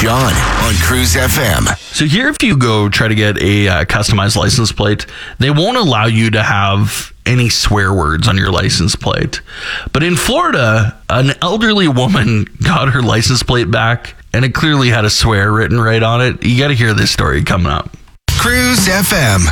John on Cruise FM. So here, if you go try to get a customized license plate, they won't allow you to have any swear words on your license plate. But in Florida, an elderly woman got her license plate back, and it clearly had a swear written right on it. You got to hear this story coming up. Cruise FM.